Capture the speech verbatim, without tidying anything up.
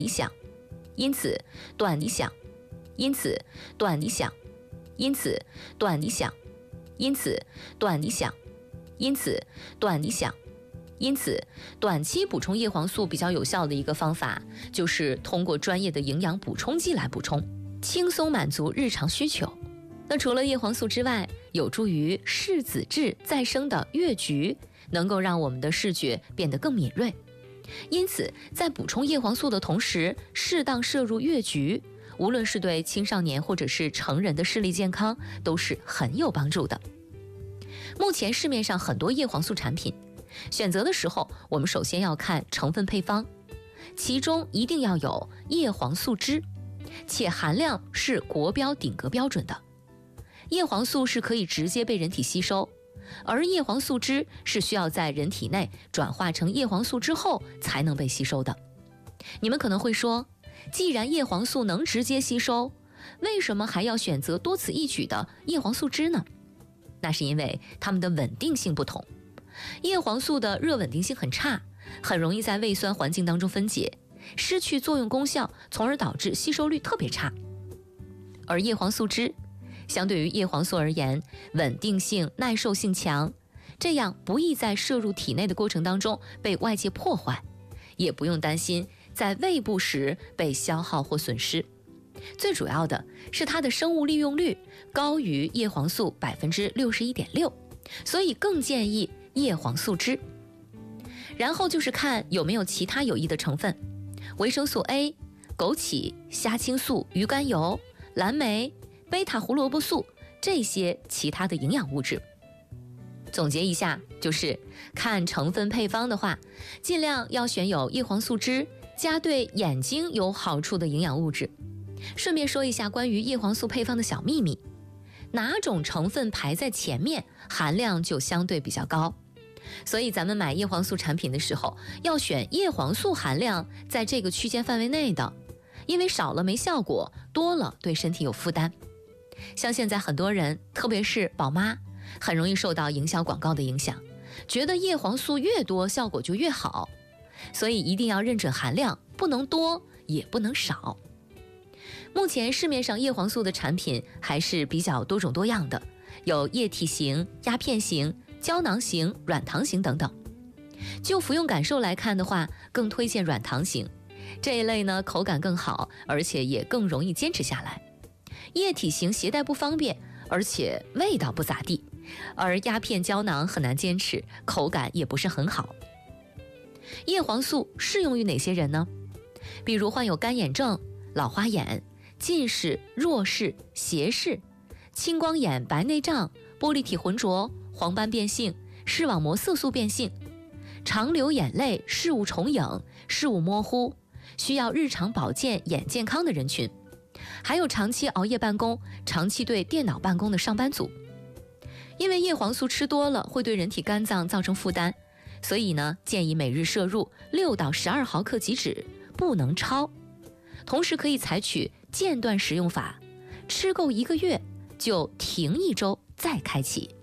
理想，因此短理想，因此短理想，因此短理想，因此短理想，因此短理想。因此，短期补充叶黄素比较有效的一个方法，就是通过专业的营养补充剂来补充，轻松满足日常需求。那除了叶黄素之外，有助于视子质再生的越橘，能够让我们的视觉变得更敏锐。因此，在补充叶黄素的同时，适当摄入越橘，无论是对青少年或者是成人的视力健康，都是很有帮助的。目前市面上很多叶黄素产品，选择的时候，我们首先要看成分配方，其中一定要有叶黄素酯，且含量是国标顶格标准的。叶黄素是可以直接被人体吸收，而叶黄素酯是需要在人体内转化成叶黄素之后才能被吸收的。你们可能会说，既然叶黄素能直接吸收，为什么还要选择多此一举的叶黄素酯呢？那是因为它们的稳定性不同。叶黄素的热稳定性很差，很容易在胃酸环境当中分解，失去作用功效，从而导致吸收率特别差。而叶黄素酯相对于叶黄素而言，稳定性、耐受性强，这样不易在摄入体内的过程当中被外界破坏，也不用担心在胃部时被消耗或损失。最主要的是它的生物利用率高于叶黄素 百分之六十一点六， 所以更建议叶黄素酯。然后就是看有没有其他有益的成分，维生素 A、枸杞、虾青素、鱼肝油、蓝莓、贝塔胡萝卜素这些其他的营养物质。总结一下，就是看成分配方的话，尽量要选有叶黄素酯加对眼睛有好处的营养物质。顺便说一下关于叶黄素配方的小秘密，哪种成分排在前面，含量就相对比较高。所以咱们买叶黄素产品的时候，要选叶黄素含量在这个区间范围内的，因为少了没效果，多了对身体有负担。像现在很多人，特别是宝妈，很容易受到营销广告的影响，觉得叶黄素越多效果就越好，所以一定要认准含量，不能多也不能少。目前市面上叶黄素的产品还是比较多种多样的，有液体型、鸦片型、胶囊型、软糖型等等。就服用感受来看的话，更推荐软糖型，这一类呢口感更好，而且也更容易坚持下来。液体型携带不方便，而且味道不咋地，而鸦片胶囊很难坚持，口感也不是很好。叶黄素适用于哪些人呢？比如患有干眼症、老花眼、近视、弱视、斜视、青光眼、白内障、玻璃体浑浊、黄斑变性、视网膜色素变性、常流眼泪、视物重影、视物模糊，需要日常保健眼健康的人群，还有长期熬夜办公、长期对电脑办公的上班族。因为叶黄素吃多了会对人体肝脏造成负担，所以呢，建议每日摄入六到十二毫克即止，不能超。同时可以采取间断食用法，吃够一个月就停一周再开启。